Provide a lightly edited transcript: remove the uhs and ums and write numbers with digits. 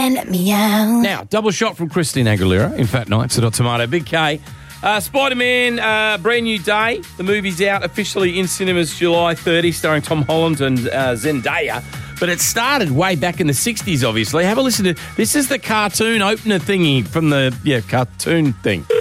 let me out. Now, double shot from Christina Aguilera in Fat Nights at Tomato. Big K. Spider-Man, brand new day. The movie's out officially in cinemas July 30, starring Tom Holland and Zendaya. But it started way back in the 60s, obviously. Have a listen to this. Is the cartoon opener thingy from the cartoon thing.